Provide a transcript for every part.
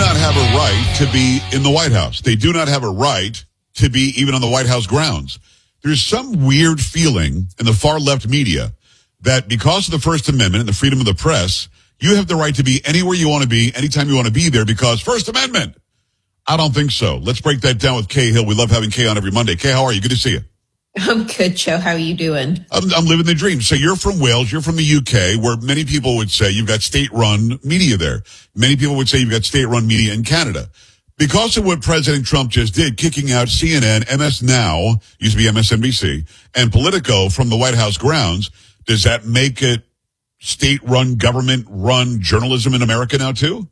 not have a right to be in the White House. They do not have a right to be even on the White House grounds. There's some weird feeling in the far left media that because of the First Amendment and the freedom of the press, you have the right to be anywhere you want to be, anytime you want to be there because First Amendment. I don't think so. Let's break that down with Kay Hill. We love having Kay on every Monday. Kay, how are you? Good to see you. I'm good, Joe. How are you doing? I'm living the dream. So you're from Wales. You're from the UK, where many people would say you've got state-run media there. Many people would say you've got state-run media in Canada. Because of what President Trump just did, kicking out CNN, MS Now, used to be MSNBC, and Politico from the White House grounds, does that make it state-run, government-run journalism in America now, too?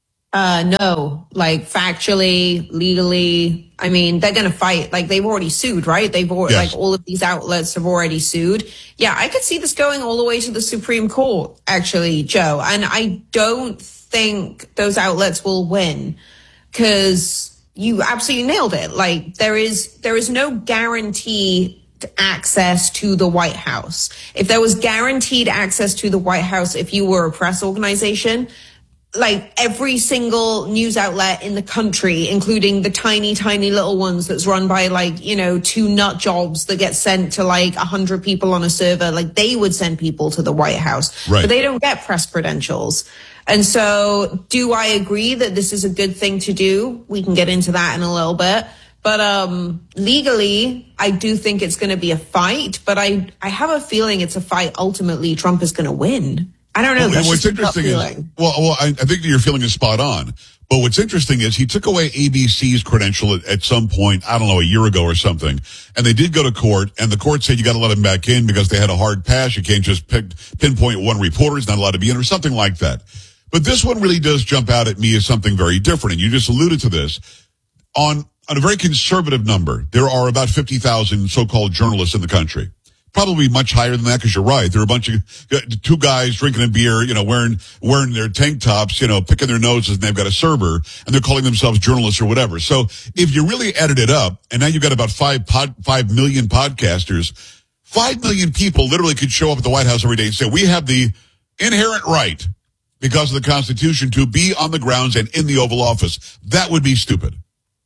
No, like factually, legally, I mean, they're going to fight. Like they've already sued, right? They've already, Yes. like all of these outlets have already sued. Yeah, I could see this going all the way to the Supreme Court, actually, Joe. And I don't think those outlets will win because you absolutely nailed it. Like there is no guarantee access to the White House. If there was guaranteed access to the White House, if you were a press organization, like every single news outlet in the country, including the tiny, tiny little ones that's run by like, you know, 2 nut jobs that get sent to like 100 people on a server, like they would send people to the White House, right. But they don't get press credentials. And so do I agree that this is a good thing to do? We can get into that in a little bit. But legally, I do think it's going to be a fight, but I have a feeling it's a fight ultimately Trump is going to win. I don't know. Well, what's interesting is, I think that your feeling is spot on. But what's interesting is he took away ABC's credential at some point, I don't know, a year ago or something. And they did go to court, and the court said you got to let him back in because they had a hard pass. You can't just pinpoint one reporter is not allowed to be in or something like that. But this one really does jump out at me as something very different. And you just alluded to this. On a very conservative number, there are about 50,000 so-called journalists in the country. Probably much higher than that because you're right. There are a bunch of 2 guys drinking a beer, you know, wearing their tank tops, you know, picking their noses, and they've got a server, and they're calling themselves journalists or whatever. So if you really added it up, and now you've got about 5 million podcasters, 5 million people literally could show up at the White House every day and say, we have the inherent right because of the Constitution to be on the grounds and in the Oval Office. That would be stupid.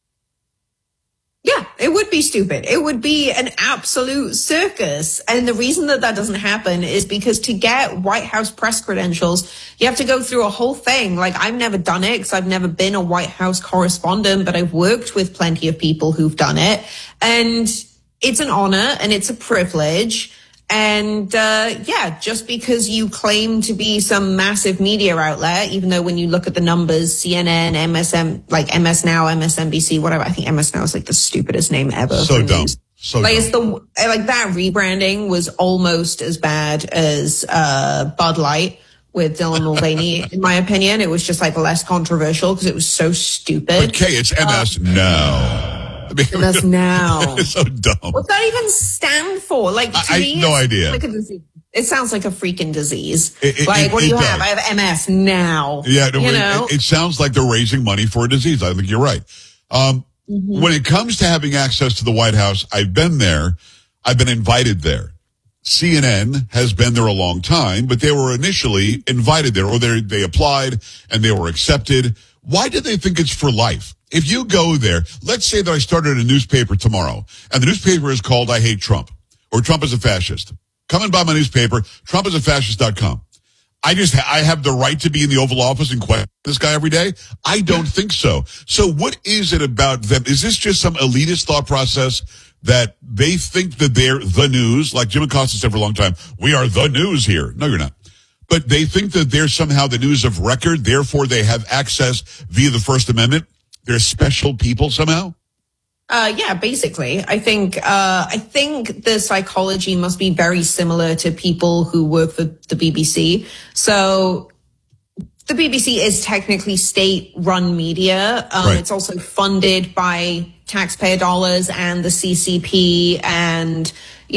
Yeah, it would be stupid. It would be an absolute circus. And the reason that doesn't happen is because to get White House press credentials, you have to go through a whole thing. Like I've never done it because I've never been a White House correspondent, but I've worked with plenty of people who've done it. And it's an honor and it's a privilege. And just because you claim to be some massive media outlet, even though when you look at the numbers, CNN, like MS Now, MSNBC, whatever, I think MS Now is like the stupidest name ever. So dumb. So like dumb. It's that rebranding was almost as bad as Bud Light with Dylan Mulvaney, in my opinion. It was just like less controversial because it was so stupid. But Kay, it's MS Now. MS Now. It's so dumb. What's that even stand for? Like, to me, no idea. Like a disease. It sounds like a freaking disease. What do you have? I have MS now. Yeah, it sounds like they're raising money for a disease. I think you're right. When it comes to having access to the White House, I've been there. I've been invited there. CNN has been there a long time, but they were initially invited there, or they applied and they were accepted. Why do they think it's for life? If you go there, let's say that I started a newspaper tomorrow, and the newspaper is called I Hate Trump, or Trump is a Fascist. Come and buy my newspaper, TrumpisAFascist.com. I have the right to be in the Oval Office and question this guy every day? I don't think so. So what is it about them? Is this just some elitist thought process that they think that they're the news? Like Jim Acosta said for a long time, we are the news here. No, you're not. But they think that they're somehow the news of record, therefore they have access via the First Amendment. They're special people somehow? Yeah, basically. I think the psychology must be very similar to people who work for the BBC. So the BBC is technically state-run media. Right. It's also funded by taxpayer dollars and the CCP and,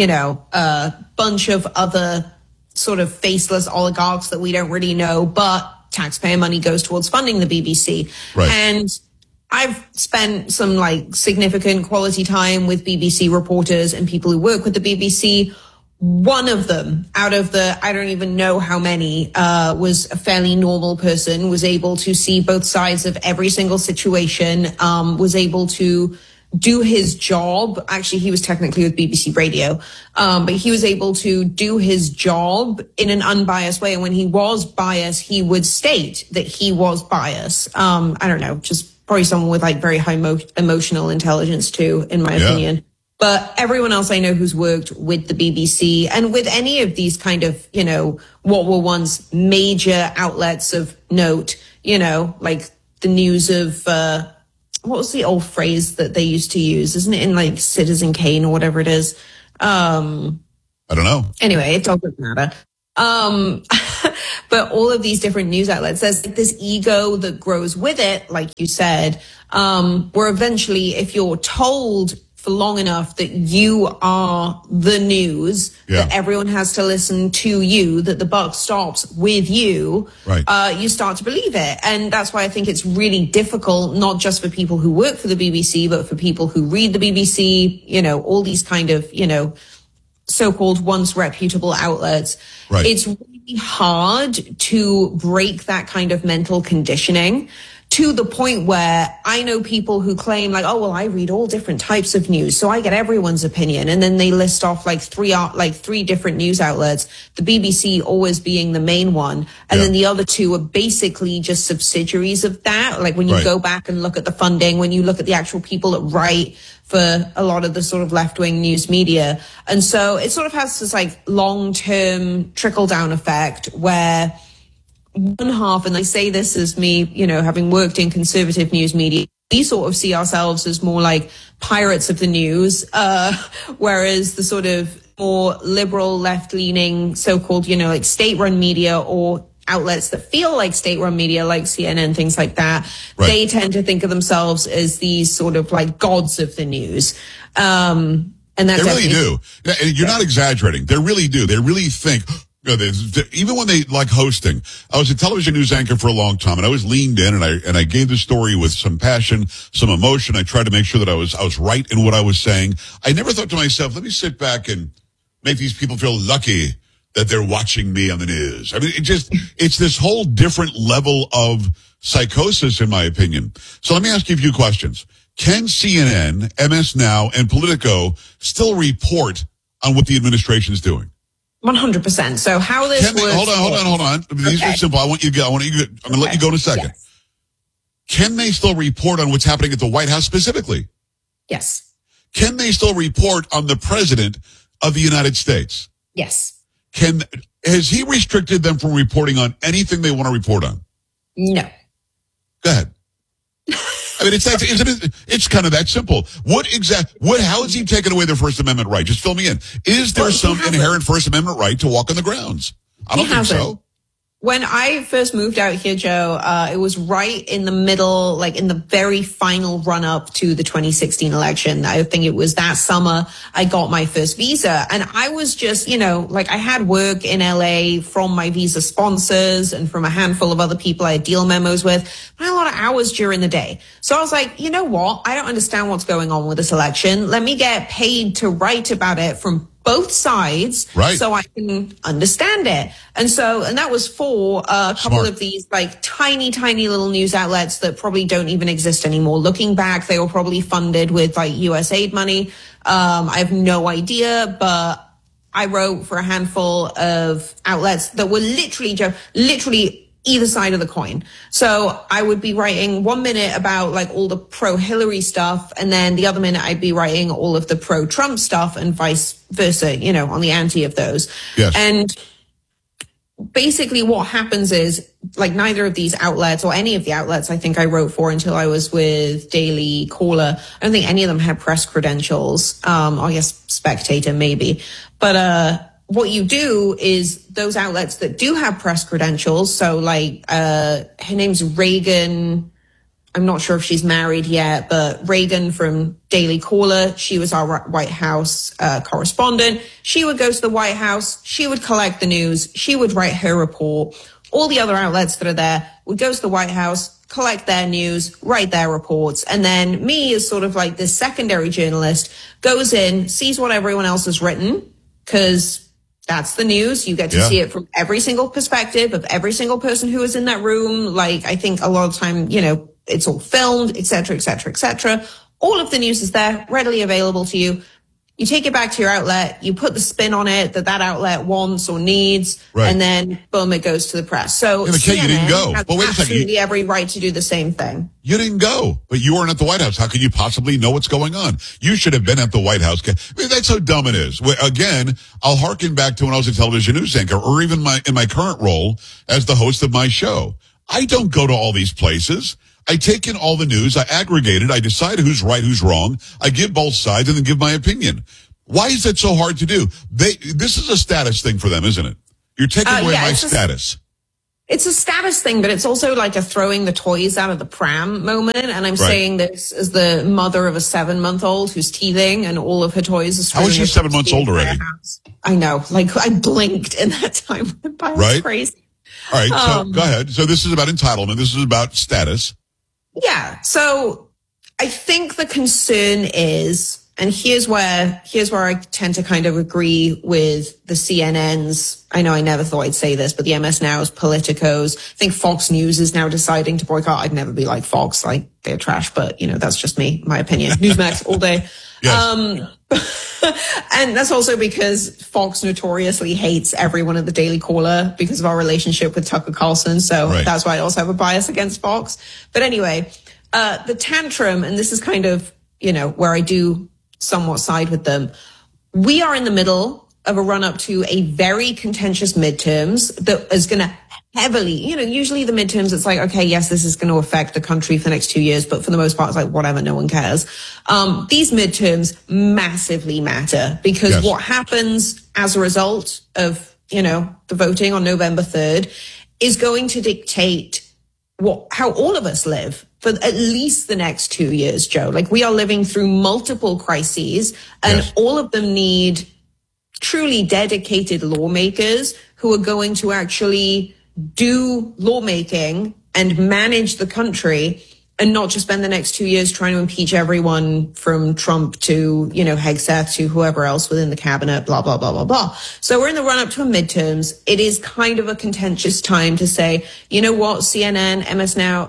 a bunch of other sort of faceless oligarchs that we don't really know, but taxpayer money goes towards funding the BBC. Right. And I've spent some significant quality time with BBC reporters and people who work with the BBC. one of them out of the, I don't even know how many, was a fairly normal person, was able to see both sides of every single situation, was able to do his job. Actually, he was technically with BBC Radio, but he was able to do his job in an unbiased way. And when he was biased, he would state that he was biased. I don't know, just probably someone with like very high emotional intelligence too, in my opinion. But everyone else I know who's worked with the BBC and with any of these kind of, you know, what were once major outlets of note, you know, like the news of, what was the old phrase that they used to use? Isn't it in like Citizen Kane or whatever it is? I don't know. Anyway, it doesn't matter. But all of these different news outlets, there's like this ego that grows with it, like you said, where eventually if you're told for long enough that you are the news, that everyone has to listen to you, that the buck stops with you, you start to believe it. And that's why I think it's really difficult, not just for people who work for the BBC, but for people who read the BBC, you know, all these kind of, you know, so-called once reputable outlets. It's really hard to break that kind of mental conditioning, to the point where I know people who claim like, oh, well, I read all different types of news, so I get everyone's opinion. And then they list off like three different news outlets, the BBC always being the main one. And then the other two are basically just subsidiaries of that. Like when you go back and look at the funding, when you look at the actual people that write for a lot of the sort of left-wing news media. And so it sort of has this like long-term trickle-down effect where one half, and I say this as me, you know, having worked in conservative news media, we sort of see ourselves as more like pirates of the news, whereas the sort of more liberal, left-leaning, so-called, you know, like state-run media or outlets that feel like state-run media, like CNN, things like that, they tend to think of themselves as these sort of like gods of the news. And that's they really do. You're not exaggerating. They really do. They really think. Even when they like hosting, I was a television news anchor for a long time, and I was leaned in, and I gave the story with some passion, some emotion. I tried to make sure that I was right in what I was saying. I never thought to myself, let me sit back and make these people feel lucky that they're watching me on the news. I mean, it's this whole different level of psychosis, in my opinion. So let me ask you a few questions. Can CNN, MS Now, and Politico still report on what the administration is doing? 100%. So how this works... Hold on. These are simple. I'm going to let you go in a second. Yes. Can they still report on what's happening at the White House specifically? Yes. Can they still report on the President of the United States? Yes. Has he restricted them from reporting on anything they want to report on? No. Go ahead. I mean, it's kind of that simple. How has he taken away their First Amendment right? Just fill me in. Is there some inherent First Amendment right to walk on the grounds? I don't think so. When I first moved out here, Joe, it was right in the middle, like in the very final run up to the 2016 election. I think it was that summer I got my first visa, and I was just, you know, like I had work in LA from my visa sponsors and from a handful of other people I had deal memos with. I had a lot of hours during the day. So I was like, you know what? I don't understand what's going on with this election. Let me get paid to write about it from both sides, so I can understand it. And that was for a couple of these like tiny little news outlets that probably don't even exist anymore. Looking back, they were probably funded with like US aid money. I have no idea, but I wrote for a handful of outlets that were literally either side of the coin. So I would be writing 1 minute about like all the pro-Hillary stuff, and then the other minute I'd be writing all of the pro-Trump stuff, and vice versa, you know, on the anti of those. Yes. And basically what happens is like neither of these outlets or any of the outlets I think I wrote for until I was with Daily Caller, I don't think any of them had press credentials. I guess Spectator maybe. But, what you do is those outlets that do have press credentials, so like her name's Reagan, I'm not sure if she's married yet, but Reagan from Daily Caller, she was our White House correspondent. She would go to the White House, she would collect the news, she would write her report. All the other outlets that are there would go to the White House, collect their news, write their reports, and then me as sort of like this secondary journalist goes in, sees what everyone else has written, because That's the news. You get to see it from every single perspective of every single person who is in that room. Like, I think a lot of time, it's all filmed, et cetera, et cetera, et cetera. All of the news is there, readily available to you. You take it back to your outlet, you put the spin on it that outlet wants or needs, and then boom, it goes to the press. So CNN you didn't go. has But wait a second. absolutely every right to do the same thing. You didn't go, but you weren't at the White House. How could you possibly know what's going on? You should have been at the White House. I mean, that's how dumb it is. Again, I'll harken back to when I was a television news anchor, or even in my current role as the host of my show. I don't go to all these places. I take in all the news, I aggregate it, I decide who's right, who's wrong, I give both sides, and then give my opinion. Why is that so hard to do? This is a status thing for them, isn't it? You're taking away my status. It's a status thing, but it's also like a throwing the toys out of the pram moment. And I'm saying this as the mother of a 7-month-old who's teething and all of her toys are strewn. How is she 7 months old already? I know. Like, I blinked in that time went by. It's crazy. All right, so go ahead. So this is about entitlement. This is about status. Yeah. So I think the concern is, and here's where I tend to kind of agree with the CNNs. I know I never thought I'd say this, but the MS Now's, Politico's. I think Fox News is now deciding to boycott. I'd never be like Fox, like they're trash, but that's just me, my opinion. Newsmax all day. Yes. And that's also because Fox notoriously hates everyone at the Daily Caller because of our relationship with Tucker Carlson. So that's why I also have a bias against Fox. But anyway, the tantrum, and this is kind of, where I do somewhat side with them. We are in the middle of a run up to a very contentious midterms that is going to heavily, usually the midterms, it's like, okay, yes, this is going to affect the country for the next 2 years, but for the most part, it's like, whatever, no one cares. These midterms massively matter because what happens as a result of, the voting on November 3rd is going to dictate how all of us live for at least the next 2 years, Joe. Like, we are living through multiple crises and all of them need truly dedicated lawmakers who are going to actually do lawmaking and manage the country and not just spend the next 2 years trying to impeach everyone from Trump to, Hegseth to whoever else within the cabinet, blah, blah, blah, blah, blah. So we're in the run up to a midterms. It is kind of a contentious time to say, you know what, CNN, MS Now,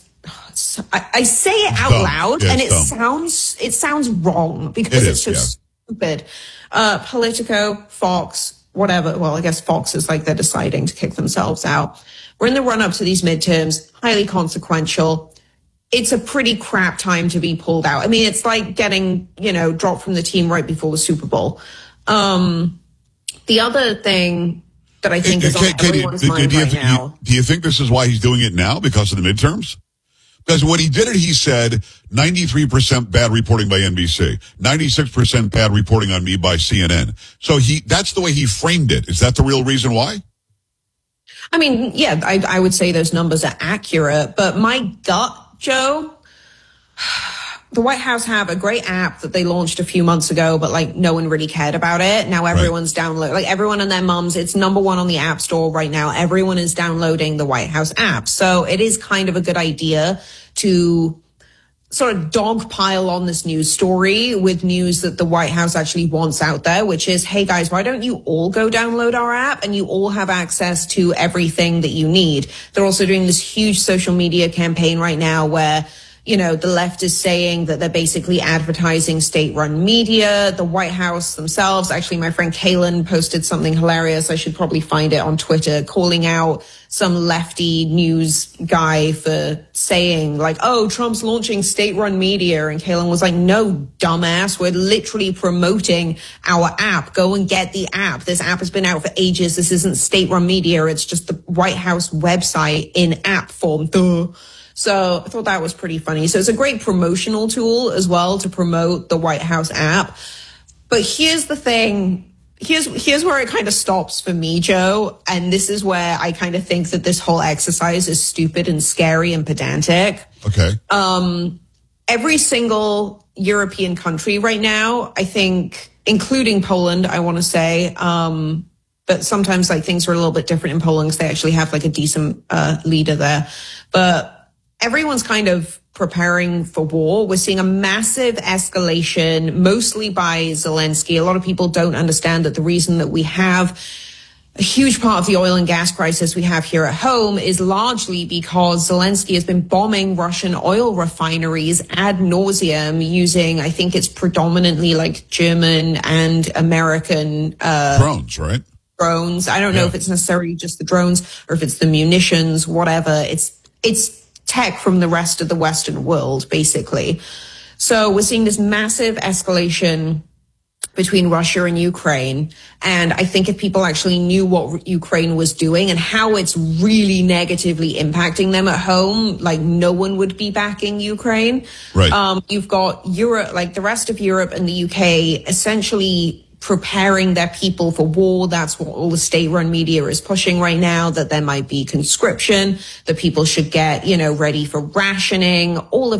I say it out loud and it sounds wrong because it's just stupid. Politico, Fox, whatever. Well, I guess Fox is like they're deciding to kick themselves out. We're in the run up to these midterms, highly consequential. It's a pretty crap time to be pulled out. I mean, it's like getting, dropped from the team right before the Super Bowl. The other thing that I think is on everyone's mind right now. Do you think this is why he's doing it now? Because of the midterms? Because when he did it, he said 93% bad reporting by NBC, 96% bad reporting on me by CNN. So that's the way he framed it. Is that the real reason why? I mean, yeah, I would say those numbers are accurate, but my gut, Joe, the White House have a great app that they launched a few months ago, but like no one really cared about it. Now everyone's downloading, like everyone and their mums, it's number one on the App Store right now. Everyone is downloading the White House app. So it is kind of a good idea to sort of dogpile on this news story with news that the White House actually wants out there, which is, hey guys, why don't you all go download our app and you all have access to everything that you need? They're also doing this huge social media campaign right now where the left is saying that they're basically advertising state-run media. The White House themselves, actually, my friend Kaylin posted something hilarious. I should probably find it on Twitter, calling out some lefty news guy for saying like, oh, Trump's launching state-run media. And Kaylin was like, no, dumbass, we're literally promoting our app. Go and get the app. This app has been out for ages. This isn't state-run media. It's just the White House website in app form. Duh. So I thought that was pretty funny. So it's a great promotional tool as well to promote the White House app. But here's the thing. Here's where it kind of stops for me, Joe. And this is where I kind of think that this whole exercise is stupid and scary and pedantic. Okay. Every single European country right now, I think, including Poland, I want to say, but sometimes like things are a little bit different in Poland because they actually have like a decent leader there. But everyone's kind of preparing for war. We're seeing a massive escalation, mostly by Zelensky. A lot of people don't understand that the reason that we have a huge part of the oil and gas crisis we have here at home is largely because Zelensky has been bombing Russian oil refineries ad nauseum using, I think it's predominantly like German and American drones, right? Drones. I don't know if it's necessarily just the drones or if it's the munitions, whatever. It's tech from the rest of the Western world, basically. So we're seeing this massive escalation between Russia and Ukraine. And I think if people actually knew what Ukraine was doing and how it's really negatively impacting them at home, like no one would be backing Ukraine. Right. You've got Europe, like the rest of Europe and the UK, essentially preparing their people for war. That's what all the state-run media is pushing right now, that there might be conscription, that people should get, ready for rationing, all of